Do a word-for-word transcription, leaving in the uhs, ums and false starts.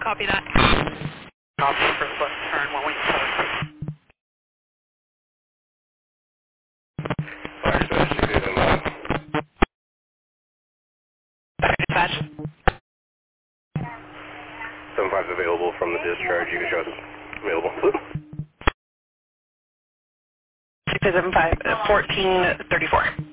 Copy that. Copy for the left turn one way forward. Fire dispatch, you good on Dispatch. seven five is available from the discharge. You can show us available. six seven five, fourteen thirty-four.